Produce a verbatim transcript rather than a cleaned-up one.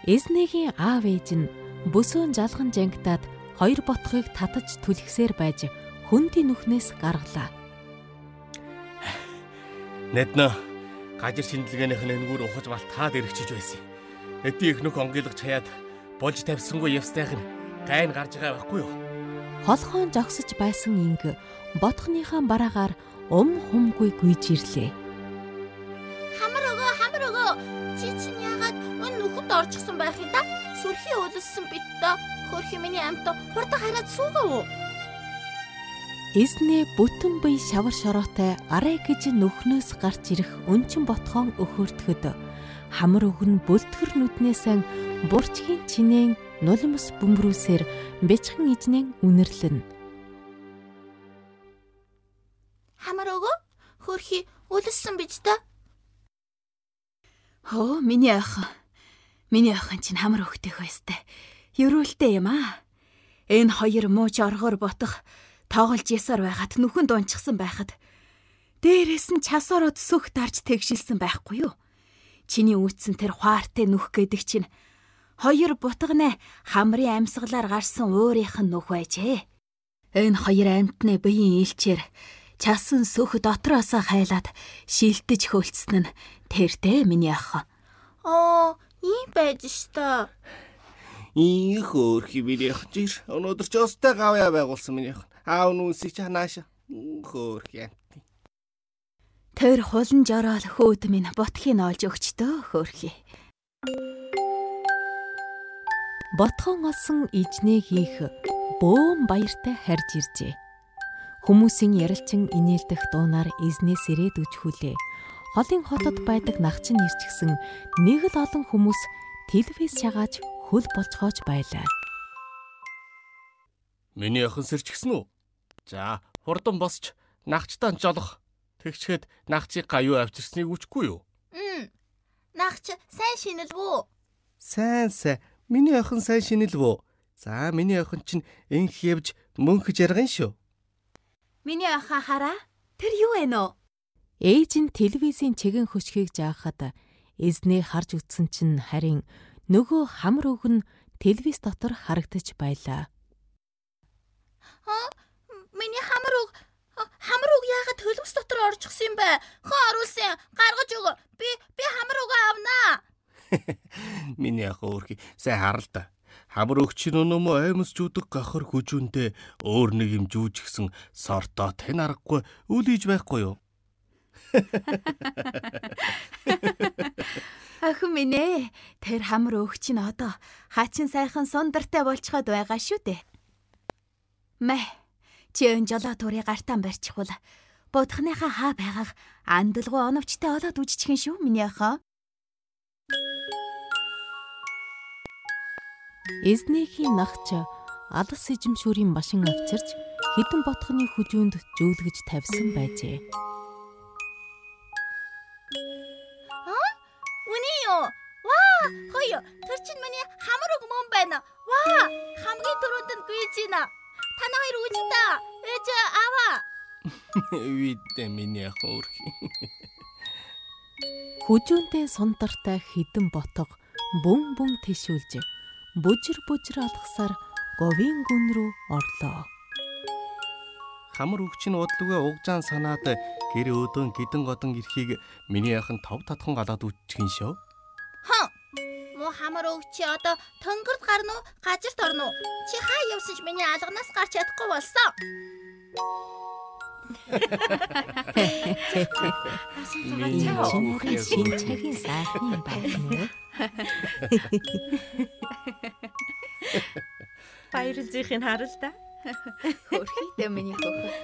Эзнэгийн аав ээж нь бөсөөн жалган жангтаад хоёр ботхыг татаж түлхсээр байж хөндийн нүхнээс гаргалаа. Нэднэ гажир шинжилгээнийх нь энгүүр ухаж балтаад эргэжиж байсан. Эдийн их нүх онгилгож хаяад болж тавьсангүй явсных нь гайн гарч байгаа байхгүй юу? Холхоон жогсож байсан инг ботхныхаа бараагаар ум хумгүй гүйж ирлээ. Хамар өгөө, хамар өгөө. Чи чинь яагаад өн нүхэнд орчихсон байх юм да? Сүрхий өлссөн бит доо. Хөрхи миний амт хурдан хараад суугаа уу? Эзнээ бүтэн бие шавар шороотой арай гэж нүхнөөс гарч ирэх өнчин ботхоон өхөртөхөд хамар өгн бүлтгэр нүднээсэн бурчгийн чинээн нулимс бөмбөрүүсээр бяцхан ижнэн үнэрлэн. Хамар өгөө, хөрхи өлссөн бич доо. Хөө, миний ах. Миний ахын чинь хамар өгтөх байстай. Ерөөлтэй юм аа. Энэ хоёр мууч оргоор ботох тоглож ясаар байгаад нүхэнд унчихсан байхад дээрээс нь час ороод сөх дарж тэгшилсэн байхгүй юу? Чиний үүтсэн тэр хуаартай нүх гэдэг чинь хоёр бутганы хамрын амьсгалаар гарсан уурийнх нь нүх байжээ. Энэ хоёр амьтны биеийн илчээр часан сөх дотроосоо хайлаад шилтэж хөлцсөн нь тэртэй миний ах. Оо, ийм байж штэ. Ийм хөөрхи миний ах жир. Өнөөдөр ч өстэй гавьяа байгуулсан миний ах. Аав нүсийг чанааша. Хөөрхи амт. Тэр хулан жорол хөөд минь ботхийг олж өгчдөө хөөрхи. Ботхон олсон ижнээ хийх бөөм баяртай харж иржээ. Хүмүүсийн ярилчин инээлдэх дуунаар эзнээс ирээд үжхүүлээ. Холын хотод байдаг нагчин ирчгсэн нэг л олон хүмүүс телевиз шагааж хөл болцгоож байлаа. Миний охин сэрчгсэн үү? За, хурдан босч нагчтаа жолох. Тэгчхэд нагчийг гаюу авчирсныг үчгүй юу? Мм. Нагч сайн шинэлвүү? Сайн сайн. Миний охин сайн шинэлвүү? За, миний охин чинь энх явж мөнхөж ярган шүү. Миний ахаа хараа. Тэр юу вэ нөө? Ээж нь телевизийн чигэн хөшгийг жаахад эзнээ харж үтсэн чинь харин нөгөө хамар өгн телевиз дотор харагдаж байлаа. Аа, миний хамар өг хамар өг яагаад төлөвс дотор орчихсон юм бэ? Хон оруулсан, гаргаж өг. Би би хамар өг авнаа. Миний ах өөрхи сайн харал та. Хамар өг чинь өнөөмө аймс жүүдэг гахар хүжүүндээ өөр нэг юм жүүжгсэн сортоо тань аргагүй үлийж байхгүй юу? Ах минь ээ, тэр хамар өг чинь одоо хачин сайхан сундартай болчиход байгаа шүү дээ. Мэ, чи энэ жолоо турыг гартаан барьчихвал бодхныхаа хаа байгааг андалгүй оновчтой олоод үжчихэн шүү миний ахаа. Эзнээхийн нагч алс эжимшүүрийн машин авчирч хідэн ботхны хүжүүнд зөөлгөж тавьсан байжээ. Аа? Үний юу? Ваа, хойё, тэр чинь миний хамар өг мөн байна. Ваа, хамгийн түрүүнд нь гүйж байна. Танаа хоёр үжи та. Ээж аваа. Видэ миний ах өөрхи. Хүжүүндээ сундартай хідэн ботго бүн бүн тишүүлж бүжир бүжир алгасаар говийн гүн рүү орлоо. Хамар өг чинь удлугээ угжаан санаад гэр өөдөн гидэн годон эрхийг миний ахын тов татхан галаад үтчихин шүү. Ха. Мо хамар өг чи одоо төнгөрд гарна уу? Гажирт орно уу? Чи хаа явсан ч миний алганаас гарч чадахгүй болсон. Миний шин цагийн сайхан юм байна. Баярлзихын харал да. Хөрхийдээ миний хөхөө.